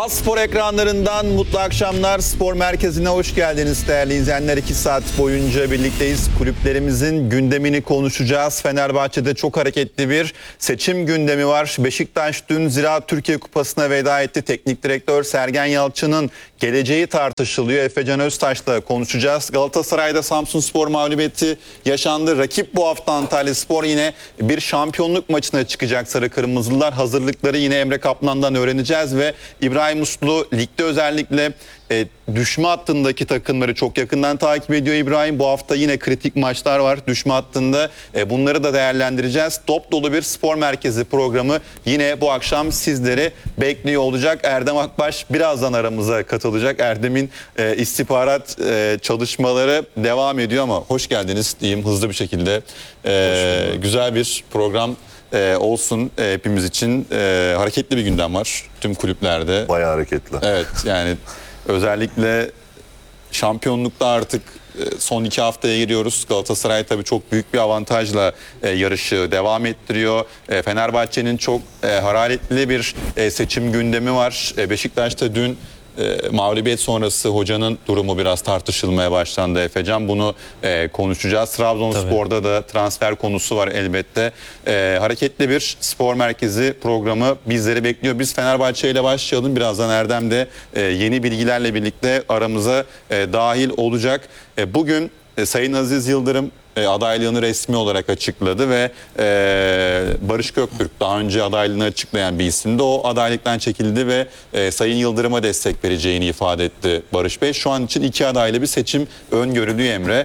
Kral Spor ekranlarından mutlu akşamlar. Spor Merkezi'ne hoş geldiniz değerli izleyenler. 2 saat boyunca birlikteyiz. Kulüplerimizin gündemini konuşacağız. Fenerbahçe'de çok hareketli bir seçim gündemi var. Beşiktaş dün Ziraat Türkiye Kupası'na veda etti. Teknik direktör Sergen Yalçın'ın geleceği tartışılıyor. Efecan Öztaş'la konuşacağız. Galatasaray'da Samsunspor mağlubiyeti yaşandı. Rakip bu hafta Antalyaspor, yine bir şampiyonluk maçına çıkacak Sarı Kırmızılar. Hazırlıkları yine Emre Kaplan'dan öğreneceğiz ve İbrahim Uslu ligde özellikle düşme hattındaki takımları çok yakından takip ediyor İbrahim. Bu hafta yine kritik maçlar var düşme hattında. Bunları da değerlendireceğiz. Dop dolu bir spor merkezi programı yine bu akşam sizleri bekliyor olacak. Erdem Akbaş birazdan aramıza katılacak. Erdem'in istihbarat çalışmaları devam ediyor ama hoş geldiniz diyeyim hızlı bir şekilde. Güzel bir program olsun hepimiz için. Hareketli bir gündem var tüm kulüplerde. Bayağı hareketli. Evet, yani özellikle şampiyonlukta artık son 2 haftaya giriyoruz. Galatasaray tabii çok büyük bir avantajla yarışı devam ettiriyor. Fenerbahçe'nin çok hararetli bir seçim gündemi var. Beşiktaş'ta dün mağlubiyet sonrası hocanın durumu biraz tartışılmaya başlandı Efecan. Bunu konuşacağız. Trabzonspor'da da transfer konusu var elbette. Hareketli bir spor merkezi programı bizleri bekliyor. Biz Fenerbahçe ile başlayalım. Birazdan Erdem de yeni bilgilerle birlikte aramıza dahil olacak. Bugün Sayın Aziz Yıldırım adaylığını resmi olarak açıkladı ve Barış Göktürk daha önce adaylığını açıklayan bir isimdi. O adaylıktan çekildi ve Sayın Yıldırım'a destek vereceğini ifade etti Barış Bey. Şu an için 2 adaylı bir seçim öngörülüyor Emre.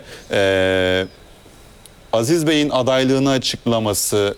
Aziz Bey'in adaylığını açıklaması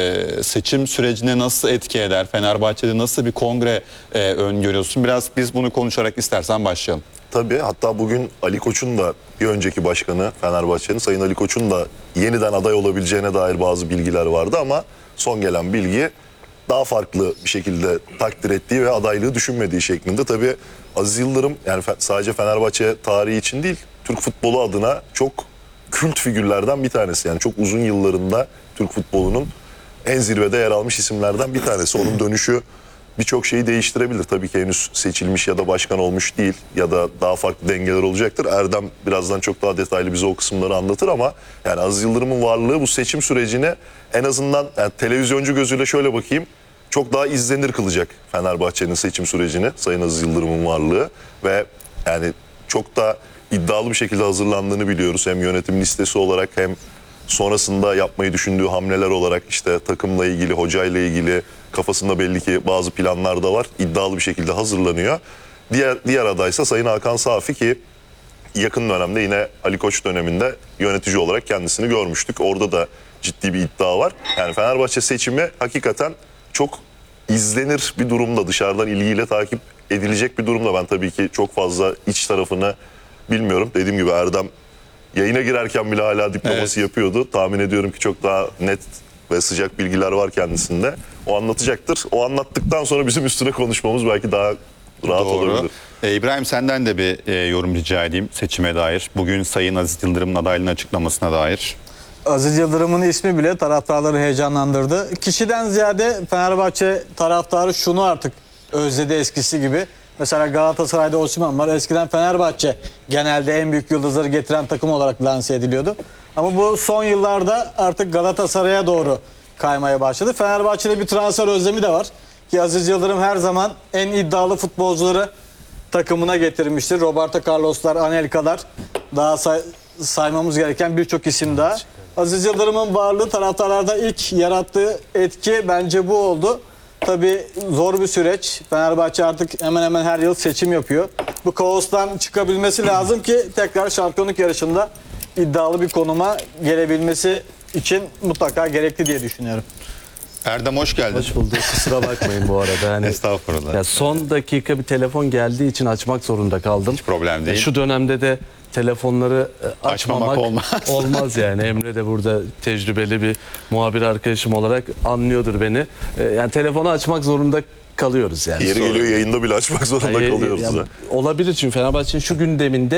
seçim sürecine nasıl etki eder? Fenerbahçe'de nasıl bir kongre öngörüyorsun? Biraz biz bunu konuşarak istersen başlayalım. Tabii, hatta bugün Ali Koç'un da bir önceki başkanı Fenerbahçe'nin Sayın Ali Koç'un da yeniden aday olabileceğine dair bazı bilgiler vardı ama son gelen bilgi daha farklı bir şekilde takdir ettiği ve adaylığı düşünmediği şeklinde. Tabii Aziz Yıldırım yani sadece Fenerbahçe tarihi için değil, Türk futbolu adına çok kült figürlerden bir tanesi. Yani çok uzun yıllarında Türk futbolunun en zirvede yer almış isimlerden bir tanesi. Onun dönüşü birçok şeyi değiştirebilir. Tabii ki henüz seçilmiş ya da başkan olmuş değil ya da daha farklı dengeler olacaktır. Erdem birazdan çok daha detaylı bize o kısımları anlatır ama yani Aziz Yıldırım'ın varlığı bu seçim sürecini en azından yani televizyoncu gözüyle şöyle bakayım çok daha izlenir kılacak Fenerbahçe'nin seçim sürecini Sayın Aziz Yıldırım'ın varlığı ve yani çok da iddialı bir şekilde hazırlandığını biliyoruz. Hem yönetim listesi olarak hem sonrasında yapmayı düşündüğü hamleler olarak işte takımla ilgili, hocayla ilgili kafasında belli ki bazı planlar da var. İddialı bir şekilde hazırlanıyor. Diğer adaysa Sayın Hakan Safi ki yakın dönemde yine Ali Koç döneminde yönetici olarak kendisini görmüştük. Orada da ciddi bir iddia var. Yani Fenerbahçe seçimi hakikaten çok izlenir bir durumda, dışarıdan ilgiyle takip edilecek bir durumda. Ben tabii ki çok fazla iç tarafını bilmiyorum. Dediğim gibi Erdem yayına girerken bile hala diploması yapıyordu. Tahmin ediyorum ki çok daha net ve sıcak bilgiler var kendisinde. O anlatacaktır. O anlattıktan sonra bizim üstüne konuşmamız belki daha rahat olabilir. İbrahim senden de bir yorum rica edeyim seçime dair. Bugün Sayın Aziz Yıldırım'ın adaylığını açıklamasına dair. Aziz Yıldırım'ın ismi bile taraftarları heyecanlandırdı. Kişiden ziyade Fenerbahçe taraftarı şunu artık özledi eskisi gibi. Mesela Galatasaray'da Osimhen var. Eskiden Fenerbahçe genelde en büyük yıldızları getiren takım olarak lanse ediliyordu. Ama bu son yıllarda artık Galatasaray'a doğru kaymaya başladı. Fenerbahçe'de bir transfer özlemi de var. Ki Aziz Yıldırım her zaman en iddialı futbolcuları takımına getirmiştir. Roberto Carlos'lar, Anelka'lar, daha saymamız gereken birçok isim daha. Aziz Yıldırım'ın varlığı taraftarlarda ilk yarattığı etki bence bu oldu. Tabii zor bir süreç. Fenerbahçe artık hemen hemen her yıl seçim yapıyor. Bu kaostan çıkabilmesi lazım ki tekrar şampiyonluk yarışında iddialı bir konuma gelebilmesi için mutlaka gerekli diye düşünüyorum. Erdem hoş geldin. Hoş bulduk. Kusura bakmayın bu arada. Yani, Estağfurullah. ya son dakika bir telefon geldiği için açmak zorunda kaldım. Hiç problem değil. Şu dönemde de telefonları açmamak olmaz. Yani. Emre de burada tecrübeli bir muhabir arkadaşım olarak anlıyordur beni. Yani telefonu açmak zorunda kalıyoruz yani. Yeri geliyor yayında bile açmak zorunda kalıyoruz. Olabilir çünkü Fenerbahçe'nin şu gündeminde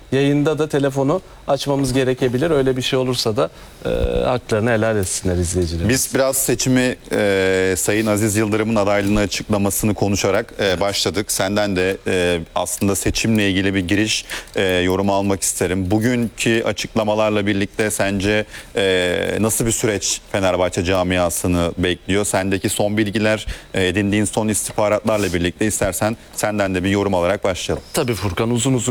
yayında da telefonu açmamız gerekebilir. Öyle bir şey olursa da haklarını helal etsinler izleyiciler. Biz biraz seçimi Sayın Aziz Yıldırım'ın adaylığını açıklamasını konuşarak başladık. Senden de aslında seçimle ilgili bir giriş yorum almak isterim. Bugünkü açıklamalarla birlikte sence nasıl bir süreç Fenerbahçe camiasını bekliyor? Sendeki son bilgiler, edindiğin son istihbaratlarla birlikte istersen senden de bir yorum alarak başlayalım. Tabii Furkan, uzun uzun